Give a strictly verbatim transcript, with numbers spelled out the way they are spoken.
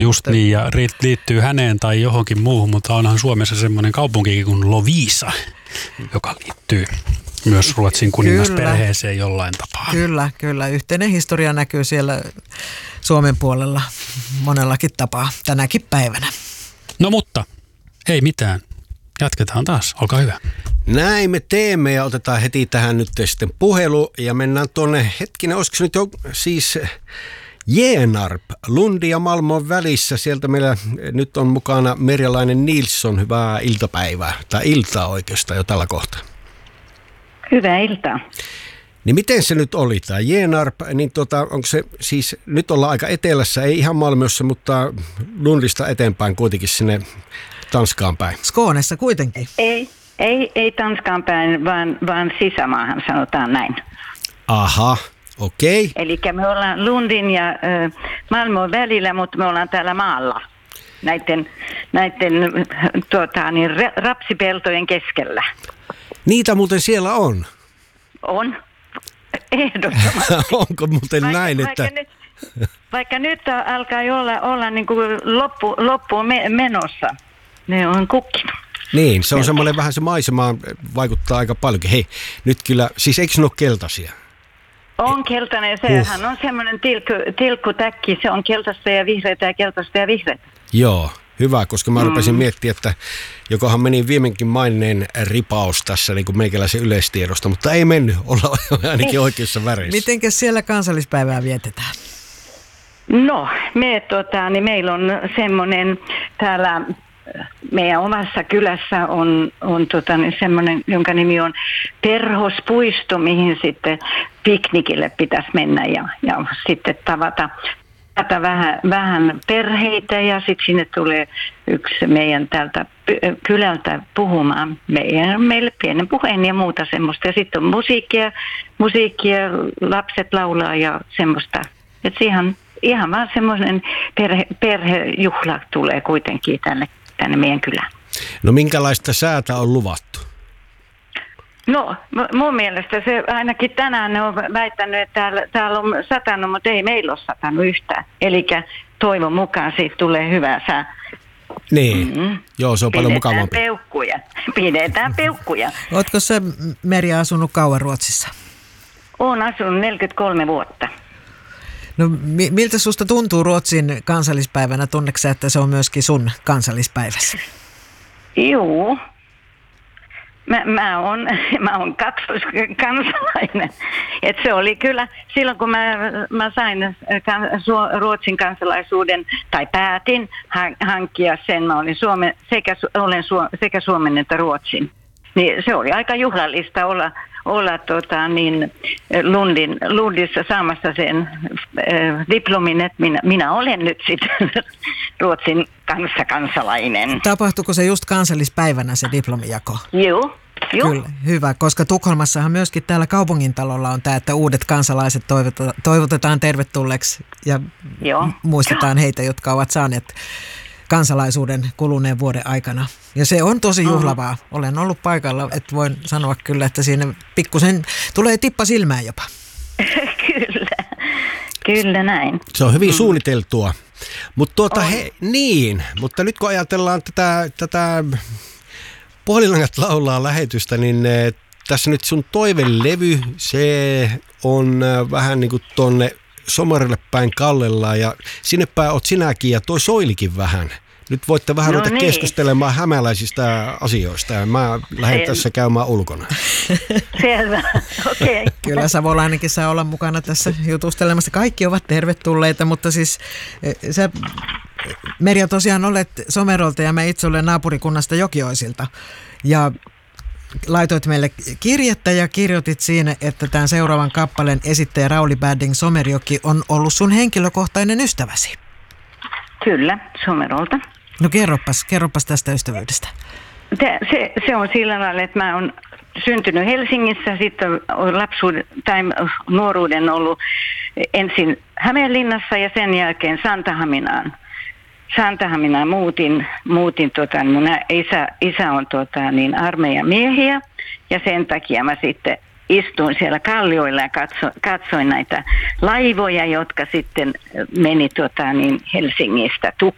Just niin, ja liittyy häneen tai johonkin muuhun, mutta onhan Suomessa semmoinen kaupunki kuin Loviisa, joka liittyy myös Ruotsin kuningasperheeseen jollain tapaa. Kyllä, kyllä. Yhteinen historia näkyy siellä Suomen puolella monellakin tapaa tänäkin päivänä. No mutta, ei mitään. Jatketaan taas. Olkaa hyvä. Näin me teemme ja otetaan heti tähän nyt sitten puhelu ja mennään tuonne, hetkinen, olisiko se nyt jo siis Genarp, Lundi ja Malmön välissä. Sieltä meillä nyt on mukana Merjalainen Nilsson. Hyvää iltapäivää, tai iltaa oikeastaan jo tällä kohtaa. Hyvää iltaa. Niin miten se nyt oli tämä Genarp, niin tota, onko se siis, nyt ollaan aika etelässä, ei ihan Malmössä, mutta Lundista eteenpäin kuitenkin sinne Tanskaan päin. Skånessa kuitenkin. Ei, ei, ei Tanskaan päin, vaan, vaan sisämaahan, sanotaan näin. Aha, okei. Okay. Eli me ollaan Lundin ja äh, Malmön välillä, mutta me ollaan täällä maalla. Näiden, näiden tuota, niin, rapsipeltojen keskellä. Niitä muuten siellä on. On, ehdottomasti. Onko muuten vaikka, näin, vaikka että... Nyt, vaikka nyt alkaa olla, olla niin kuin loppu, loppuun me, menossa, ne on kukkinut. Niin, se on semmoinen vähän se maisema vaikuttaa aika paljonkin. Hei, nyt kyllä, siis eikö ne ole keltaisia? On keltainen, sehän uh. on semmoinen tilkku, tilkkutäkki, se on keltaista ja vihreitä ja keltaista ja vihreitä. Joo. Hyvä, koska mä rupesin mm. miettimään, että jokohan meni viimeinkin maineen ripaus tässä niin kuin meikäläisen yleistiedosta, mutta ei mennyt, olla ainakin oikeassa väreissä. Mitenkäs siellä kansallispäivää vietetään? No, me, tota, niin meillä on semmoinen täällä meidän omassa kylässä on, on tota, niin semmoinen, jonka nimi on Perhospuisto, mihin sitten piknikille pitäisi mennä ja, ja sitten tavata. Vähän, vähän perheitä ja sitten sinne tulee yksi meidän täältä kylältä puhumaan meidän, meille pienen puheen ja muuta semmoista. Ja sitten on musiikkia, musiikkia, lapset laulaa ja semmoista. Että ihan, ihan vaan semmoinen perhe, perhejuhla tulee kuitenkin tänne, tänne meidän kylään. No minkälaista säätä on luvattu? No mun mielestä se ainakin tänään ne on väittänyt, että täällä, täällä on satanut, mutta ei meillä ole satanut yhtään. Eli toivon mukaan siitä tulee hyvä sää. Niin, mm-hmm. Joo, se on paljon mukavampi. Pidetään peukkuja, pidetään peukkuja. Ootko sä, Merja, asunut kauan Ruotsissa? Olen asunut neljäkymmentäkolme vuotta. No mi- miltä susta tuntuu Ruotsin kansallispäivänä? Tunneeko sä, että se on myöskin sun kansallispäiväsi? Joo. Mä, mä oon, mä oon kaksoiskansalainen. Et se oli kyllä, silloin kun mä, mä sain Ruotsin kansalaisuuden, tai päätin hankkia sen, mä olin Suome, sekä, olen sekä Suomen että Ruotsin. Niin se oli aika juhlallista olla, olla tota, niin, Lundin, Lundissa saamassa sen äh, diplomin, että minä, minä olen nyt sitten Ruotsin kanssa kansalainen. Tapahtuiko se just kansallispäivänä se diplomijako? Joo. Joo. Kyllä, hyvä, koska Tukholmassahan myöskin täällä kaupungintalolla on tämä, että uudet kansalaiset toivotetaan, toivotetaan tervetulleeksi ja Joo. muistetaan heitä, jotka ovat saaneet kansalaisuuden kuluneen vuoden aikana. Ja se on tosi juhlavaa. Olen ollut paikalla, että voin sanoa kyllä, että siinä pikkusen tulee tippa silmään jopa. Kyllä, kyllä näin. Se on hyvin mm. suunniteltua. Mutta tuota, he, niin, mutta nyt kun ajatellaan tätä, tätä Puhelinlangat laulaa lähetystä, niin eh, tässä nyt sun toivelevy, se on eh, vähän niin kuin tonne Somarille päin kallellaan ja sinne päin oot sinäkin ja toi Soilikin vähän. Nyt voitte vähän no ruveta niin. keskustelemaan hämäläisistä asioista ja mä lähden Selvä. tässä käymään ulkona. Selvä, okei. Okay. Kyllä savolainenkin saa olla mukana tässä jutustelemassa. Kaikki ovat tervetulleita, mutta siis sä, Merja, tosiaan olet Somerolta ja mä itse olen naapurikunnasta Jokioisilta. Ja laitoit meille kirjettä ja kirjoitit siinä, että tämän seuraavan kappaleen esittäjä Rauli Badding Somerjoki on ollut sun henkilökohtainen ystäväsi. Kyllä, Somerolta. No kerropas, kerropas tästä ystävyydestä. Se, se on sillä lailla, että mä oon syntynyt Helsingissä, sitten on lapsuuden tai nuoruuden ollut ensin Hämeenlinnassa ja sen jälkeen Santahaminaan. Santahaminaan muutin, muutin tota, mun isä, isä on tota, niin armeijan miehiä ja sen takia mä sitten istuin siellä kallioilla ja katso, katsoin näitä laivoja, jotka sitten meni tota, niin Helsingistä Tuk,